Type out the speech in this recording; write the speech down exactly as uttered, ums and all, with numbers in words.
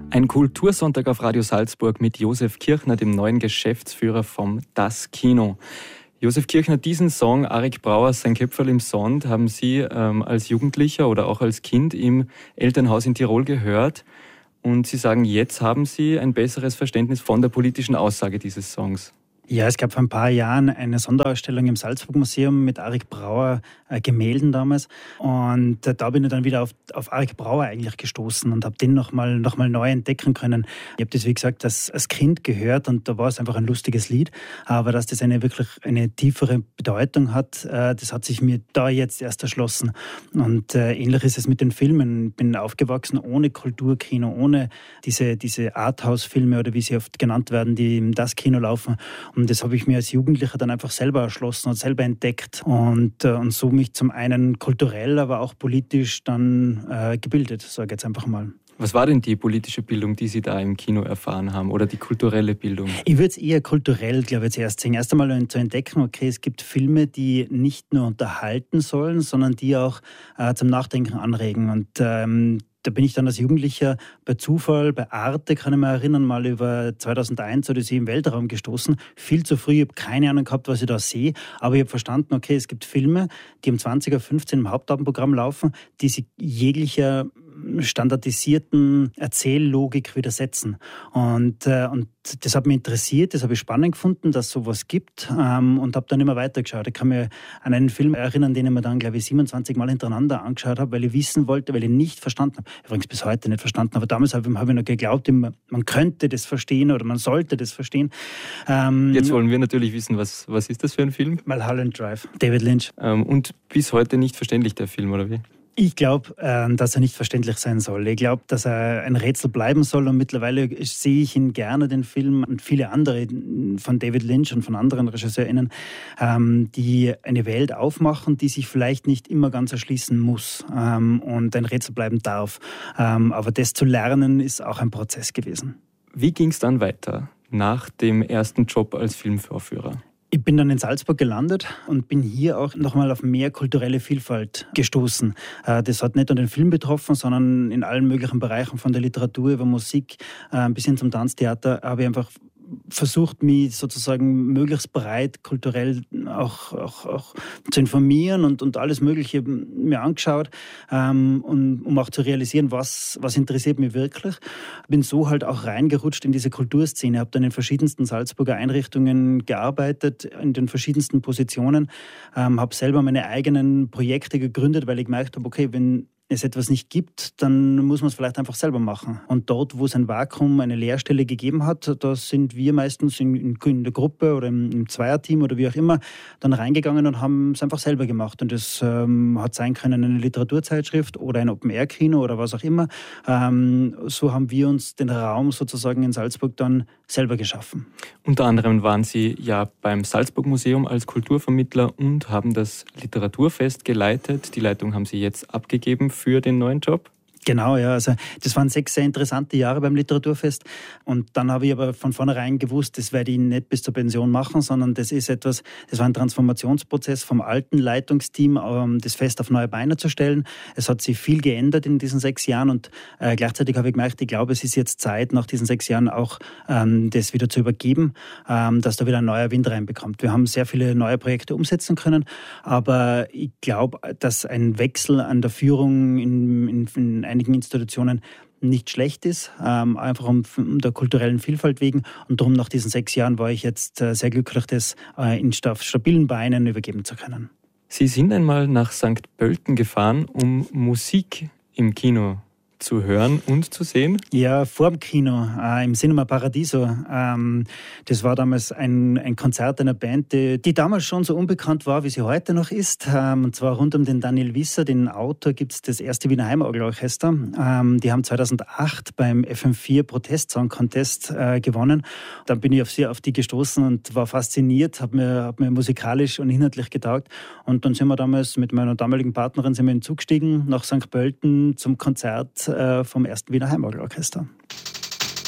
Ein Kultursonntag auf Radio Salzburg mit Josef Kirchner, dem neuen Geschäftsführer vom Das Kino. Josef Kirchner, diesen Song Arik Brauer, Sein Köpferl im Sand, haben Sie ähm, als Jugendlicher oder auch als Kind im Elternhaus in Tirol gehört. Und Sie sagen, jetzt haben Sie ein besseres Verständnis von der politischen Aussage dieses Songs. Ja, es gab vor ein paar Jahren eine Sonderausstellung im Salzburg-Museum mit Arik Brauer äh, Gemälden damals. Und äh, da bin ich dann wieder auf, auf Arik Brauer eigentlich gestoßen und habe den nochmal noch mal neu entdecken können. Ich habe das, wie gesagt, als, als Kind gehört und da war es einfach ein lustiges Lied. Aber dass das eine wirklich eine tiefere Bedeutung hat, äh, das hat sich mir da jetzt erst erschlossen. Und äh, ähnlich ist es mit den Filmen. Ich bin aufgewachsen ohne Kulturkino, ohne diese, diese Arthouse-Filme oder wie sie oft genannt werden, die im Das Kino laufen. Und das habe ich mir als Jugendlicher dann einfach selber erschlossen und selber entdeckt und, äh, und so mich zum einen kulturell, aber auch politisch dann äh, gebildet, sage ich jetzt einfach mal. Was war denn die politische Bildung, die Sie da im Kino erfahren haben oder die kulturelle Bildung? Ich würde es eher kulturell, glaube ich, zuerst sehen. Erst einmal zu entdecken, okay, es gibt Filme, die nicht nur unterhalten sollen, sondern die auch äh, zum Nachdenken anregen. Und ähm, da bin ich dann als Jugendlicher bei Zufall, bei Arte, kann ich mich erinnern, mal über zweitausendeins oder sie im Weltraum gestoßen. Viel zu früh, ich habe keine Ahnung gehabt, was ich da sehe. Aber ich habe verstanden, okay, es gibt Filme, die um zwanzig Uhr fünfzehn im Hauptabendprogramm laufen, die sich jeglicher standardisierten Erzähllogik widersetzen. Und, äh, und das hat mich interessiert, das habe ich spannend gefunden, dass es sowas gibt ähm, und habe dann immer weitergeschaut. Ich kann mich an einen Film erinnern, den ich mir dann, glaube ich, siebenundzwanzig Mal hintereinander angeschaut habe, weil ich wissen wollte, weil ich nicht verstanden habe. Übrigens bis heute nicht verstanden, aber damals habe ich, hab ich noch geglaubt, man könnte das verstehen oder man sollte das verstehen. Ähm, Jetzt wollen wir natürlich wissen, was, was ist das für ein Film? Mulholland Drive, David Lynch. Ähm, und bis heute nicht verständlich, der Film, oder wie? Ich glaube, äh, dass er nicht verständlich sein soll. Ich glaube, dass er ein Rätsel bleiben soll und mittlerweile sehe ich ihn gerne, den Film, und viele andere von David Lynch und von anderen RegisseurInnen, ähm, die eine Welt aufmachen, die sich vielleicht nicht immer ganz erschließen muss ähm, und ein Rätsel bleiben darf. Ähm, aber das zu lernen ist auch ein Prozess gewesen. Wie ging es dann weiter nach dem ersten Job als Filmvorführer? Ich bin dann in Salzburg gelandet und bin hier auch nochmal auf mehr kulturelle Vielfalt gestoßen. Das hat nicht nur den Film betroffen, sondern in allen möglichen Bereichen, von der Literatur über Musik bis hin zum Tanztheater, habe ich einfach versucht, mich sozusagen möglichst breit kulturell auch, auch, auch zu informieren und, und alles Mögliche mir angeschaut, ähm, und, um auch zu realisieren, was, was interessiert mich wirklich. Bin so halt auch reingerutscht in diese Kulturszene, habe dann in verschiedensten Salzburger Einrichtungen gearbeitet, in den verschiedensten Positionen, ähm, habe selber meine eigenen Projekte gegründet, weil ich gemerkt habe, okay, wenn es etwas nicht gibt, dann muss man es vielleicht einfach selber machen. Und dort, wo es ein Vakuum, eine Leerstelle gegeben hat, da sind wir meistens in, in der Gruppe oder im, im Zweierteam oder wie auch immer dann reingegangen und haben es einfach selber gemacht. Und das ähm, hat sein können eine Literaturzeitschrift oder ein Open-Air-Kino oder was auch immer. Ähm, so haben wir uns den Raum sozusagen in Salzburg dann selber geschaffen. Unter anderem waren Sie ja beim Salzburg-Museum als Kulturvermittler und haben das Literaturfest geleitet. Die Leitung haben Sie jetzt abgegeben für den neuen Job? Genau, ja. Also das waren sechs sehr interessante Jahre beim Literaturfest. Und dann habe ich aber von vornherein gewusst, das werde ich nicht bis zur Pension machen, sondern das ist etwas, das war ein Transformationsprozess vom alten Leitungsteam, das Fest auf neue Beine zu stellen. Es hat sich viel geändert in diesen sechs Jahren und äh, gleichzeitig habe ich gemerkt, ich glaube, es ist jetzt Zeit, nach diesen sechs Jahren auch ähm, das wieder zu übergeben, ähm, dass da wieder ein neuer Wind reinbekommt. Wir haben sehr viele neue Projekte umsetzen können, aber ich glaube, dass ein Wechsel an der Führung in, in, in einigen Institutionen nicht schlecht ist, ähm, einfach um, um der kulturellen Vielfalt wegen. Und darum nach diesen sechs Jahren war ich jetzt äh, sehr glücklich, das äh, in stabilen Beinen übergeben zu können. Sie sind einmal nach Sankt Pölten gefahren, um Musik im Kino zu hören und zu sehen? Ja, vor dem Kino, äh, im Cinema Paradiso. Ähm, das war damals ein, ein Konzert einer Band, die, die damals schon so unbekannt war, wie sie heute noch ist. Ähm, und zwar rund um den Daniel Wisser, den Autor, gibt es das erste Wiener Heimorgelorchester. Ähm, die haben zweitausendacht beim F M vier Protestsong Contest äh, gewonnen. Dann bin ich auf sie, auf die gestoßen und war fasziniert, habe mir, hab mir musikalisch und inhaltlich getaugt. Und dann sind wir damals mit meiner damaligen Partnerin sind wir in den Zug gestiegen nach Sankt Pölten zum Konzert vom ersten Wiener Heimorgelorchester.